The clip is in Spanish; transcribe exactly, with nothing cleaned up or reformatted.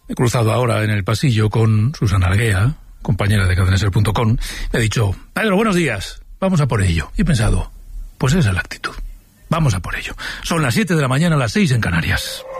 he cruzado ahora en el pasillo con Susana Arguea, compañera de cadena ser punto com, me ha dicho, Pedro, buenos días, vamos a por ello. Y he pensado, pues esa es la actitud, vamos a por ello. Son las siete de la mañana, las seis en Canarias.